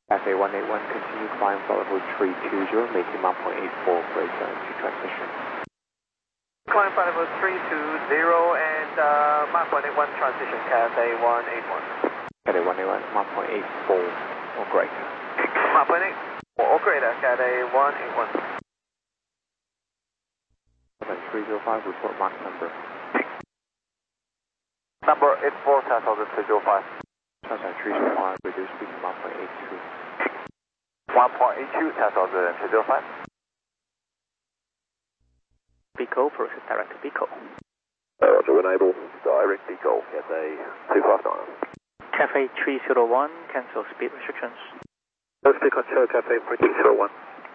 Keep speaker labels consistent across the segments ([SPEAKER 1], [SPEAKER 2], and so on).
[SPEAKER 1] Cathay 181, continue climb flight level 320, making 1.84 for to transition.
[SPEAKER 2] Climb flight level 320 and 1.81 transition, Cathay 181.
[SPEAKER 1] Cathay 181, 1.84 or greater.
[SPEAKER 2] 1.8 or greater, Cathay 181.
[SPEAKER 1] 305, report Mach number.
[SPEAKER 2] Number 84, 10,305.
[SPEAKER 1] 305, reduce speed to 1.82.
[SPEAKER 2] 1.82, 10,305.
[SPEAKER 3] Pico, proceed direct to Pico.
[SPEAKER 2] Roger, enable direct Pico, Cathay 259.
[SPEAKER 3] Cathay 301, cancel speed restrictions.
[SPEAKER 2] Speed control, Cathay 301.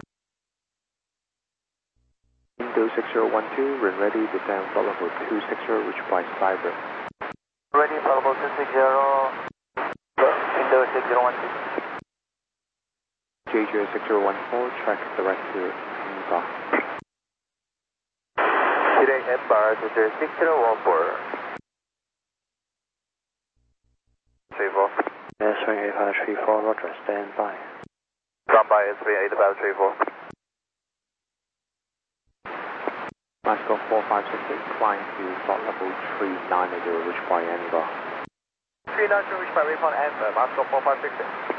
[SPEAKER 1] Window 6012, run ready, descend flight level 260, reach by Cyber.
[SPEAKER 2] Ready, flight level 260, window 6012.
[SPEAKER 1] JJ 6014, track direct to Inga.
[SPEAKER 2] Today at bar, Twitter 6014. 34.
[SPEAKER 1] S38534, roger, stand by.
[SPEAKER 2] Stand by, S38534.
[SPEAKER 1] Moscow 4568, climb to flight level 390, reach by Anva.
[SPEAKER 2] 390, reach by waypoint Anva, Moscow 4568.